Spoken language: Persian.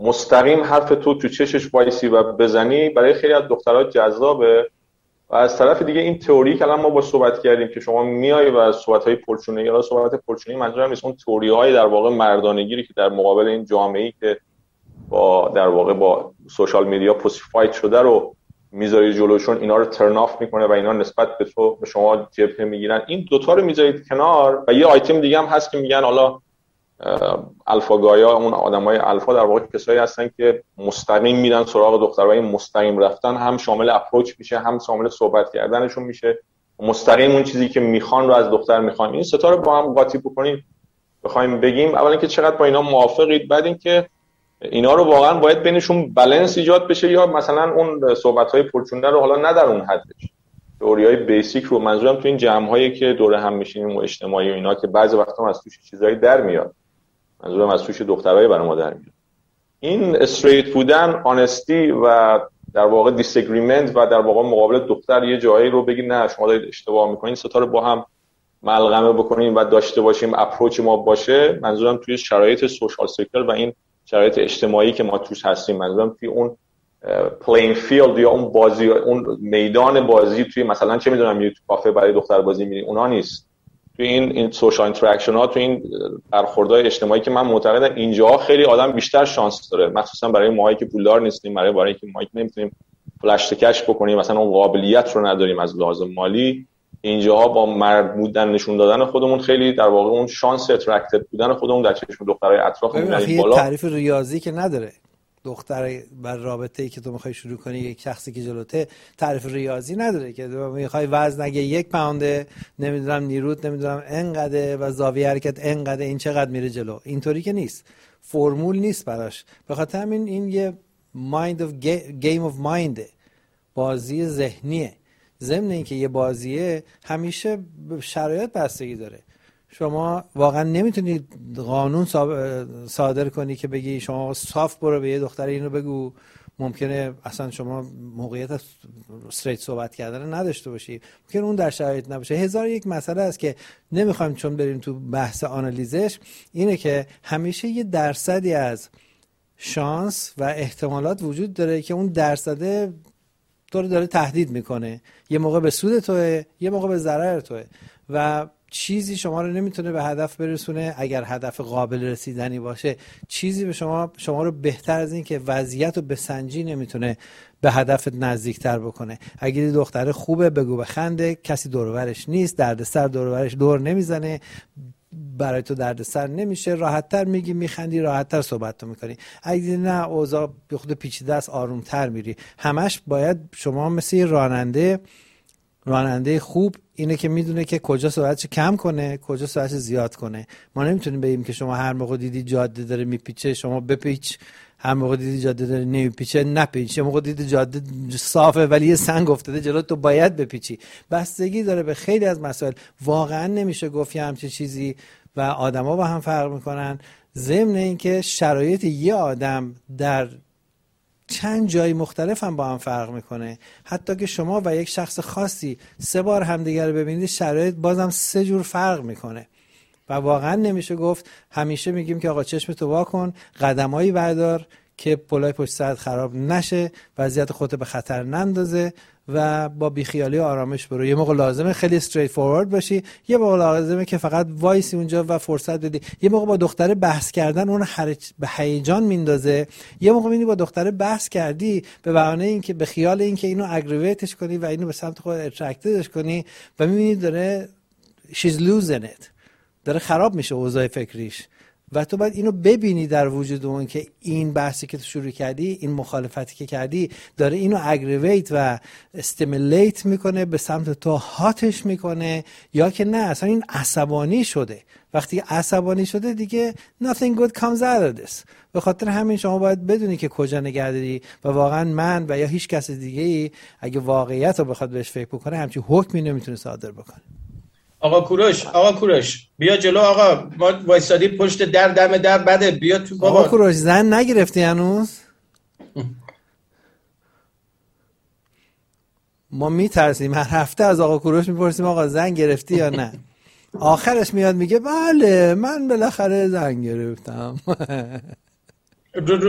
مستقیم حرف تو چشش وایسی و بزنی برای خیلی از دخترها جذابه. و از طرف دیگه این تئوری که الان ما با صحبت کردیم که شما میای و صحبت‌های پرچونه‌ای، یا صحبت پرچونه‌ای منظورم نیست، اون تئوری‌های در واقع مردانه‌گیری که در مقابل این جامعه‌ای که با در واقع با سوشال میدیا پوسیفاید شده رو میذاری جلوشون، اینا رو ترن آف میکنه و اینا نسبت به تو، به شما جبهه میگیرن. این دوتا رو میذارید کنار و یه آیتم دیگه هم هست که میگن حالا الفا گایا، اون آدمای الفا در واقع کسایی هستن که مستقیم میرن سراغ دخترای مستقیم رفتن، هم شامل اپروچ میشه هم شامل صحبت کردنشون میشه، مستقیم اون چیزی که میخوان رو از دختر میخوان. این ستا رو با هم قاطی بکنیم بخوایم بگیم اولا که چقدر با اینا موافقید، بعد اینکه اینا رو واقعا باید بینشون بالانس ایجاد بشه، یا مثلا اون صحبت‌های پرچونده رو حالا نه در اون حدش، تئوریای بیسیک رو، منظورم تو این جمع‌هایی که دوره هم میشینیم و اجتماعی و اینا که بعضی وقتا از توش چیزایی در میاد، منظورم از توش دخترای برای ما در میاد. این استریت بودن، آنستی و در واقع دیسگریمنت و در واقع مقابل دختر یه جایی رو بگید نه شما دارید اشتباه میکنین، ستا رو با هم ملغمه بکنیم و داشته باشیم اپروچ ما باشه. منظورم توی شرایط سوشال سیکل و این شرایط اجتماعی که ما توش هستیم، منظورم توی اون پلین فیلد یا اون بازی، اون میدان بازی، توی مثلا چه میدونم یه تو کافه برای دختر بازی میرین، اونا نیست. توی این سوشال اینتراکشن ها، توی این برخوردهای اجتماعی که من معتقدم اینجا خیلی آدم بیشتر شانس داره، مخصوصا برای ماهایی که پولدار نیستیم، برای اینکه ما نمیتونیم فلش کش بکنیم، مثلا اون قابلیت رو نداریم از لحاظ مالی، اینجاها با مرد بودن نشون دادن خودمون خیلی در واقع اون شانس اترکتد بودن خودمون در چشم دخترای اطرافمون میاریم بالا. تعریف ریاضی که نداره دختر بر رابطه‌ای که تو میخوای شروع کنی، یک شخصی که جلوته تعریف ریاضی نداره که میخوای وزن اگه 1 پونده نمیدونم نیروت نمیدونم انقدر و زاویه حرکت انقدر، این چقدر میره جلو، اینطوری که نیست، فرمول نیست براش. به خاطر همین این یه game of mind، بازی ذهنیه. ضمن اینکه یه بازیه همیشه شرایط بستگی داره. شما واقعا نمیتونی قانون صادر کنی که بگی شما صاف برو به یه دختر اینو بگو، ممکنه اصلا شما موقعیت استریت صحبت کردن نداشته باشی، ممکنه اون در شرایط نباشه. هزار یک مسئله است که نمیخوایم چون بریم تو بحث آنالیزش، اینه که همیشه یه درصدی از شانس و احتمالات وجود داره که اون درصده تو رو داره تهدید میکنه، یه موقع به سود توه یه موقع به ضرر توه و چیزی شما رو نمیتونه به هدف برسونه. اگر هدف قابل رسیدنی باشه چیزی به شما رو بهتر از این که وضعیت رو بسنجی نمیتونه به هدفت نزدیکتر بکنه. اگر دختر خوبه بگو بخنده، کسی دور و برش نیست، دردسر دور و برش دور نمیزنه، برای تو دردسر نمیشه، راحت‌تر میگی میخندی، راحت‌تر صحبت تو میکنی. اگه نه اوضاع به خود پیچیده است آرومتر میری. همش باید شما مثل راننده خوب اینه که میدونه که کجا سرعتش کم کنه کجا سرعتش زیاد کنه. ما نمیتونیم بگیم که شما هر موقع دیدی جاده داره میپیچه شما بپیچ، هر موقع دیدی جاده داره نمیپیچه نپیچ، هر موقع دیدی جاده صافه ولی یه سنگ افتاده جلو تو باید بپیچی. بستگی داره به خیلی از مسائل. واقعا نمیشه گفت همچین چیزی و آدما با هم فرق میکنن. ضمن اینکه شرایط یه آدم در چند جای مختلف هم با هم فرق میکنه. حتی که شما و یک شخص خاصی 3 بار همدیگر رو ببینید شرایط بازم 3 جور فرق میکنه و واقعا نمیشه گفت. همیشه میگیم که آقا چشمتو وا کن، قدمایی بردار که پلای پشت سرت خراب نشه، وضعیت خودت به خطر نندازه و با بیخیالی و آرامش برو. یه موقع لازمه خیلی استریت فوروارد باشی، یه موقع لازمه که فقط وایسی اونجا و فرصت بدی. یه موقع با دختره بحث کردن اون به هیجان میندازه، یه موقع میبینی با دختره بحث کردی به بهانه اینکه به خیال اینکه اینو اگریویتش کنی و اینو به سمت خود اترکتدش کنی و میبینی داره she's losing it، داره خراب میشه اوضاع فکریش و تو باید اینو ببینی در وجود اون که این بحثی که تو شروع کردی، این مخالفتی که کردی داره اینو اگریویت و استیمیلیت میکنه، به سمت تو هاتش میکنه، یا که نه اصلا این عصبانی شده. وقتی عصبانی شده دیگه nothing good comes out of this. به خاطر همین شما باید بدونی که کجا نگهداری و واقعا من و یا هیچ کس دیگه ای اگه واقعیت رو بخواد بهش فکر بکنه همچین حکمی نمیتونه صادر بکنه. آقا کوروش بیا جلو. آقا ما وایسادی پشت در دم در بده، بیا تو بابا. آقا کوروش زن نگرفتی هنوز؟ ما میترسیم هر هفته از آقا کوروش میپرسیم آقا زن گرفتی یا نه. آخرش میاد میگه بله من بالاخره زن گرفتم.